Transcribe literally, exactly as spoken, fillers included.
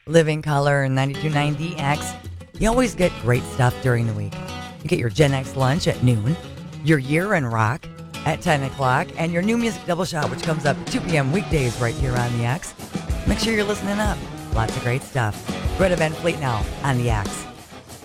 Living Color ninety-two point nine D X. You always get great stuff during the week. You get your Gen X lunch at noon, your Year in Rock at ten o'clock, and your new music double shot, which comes up at two p.m. weekdays right here on the X. Make sure you're listening up. Lots of great stuff. Greta Van Fleet now on the X.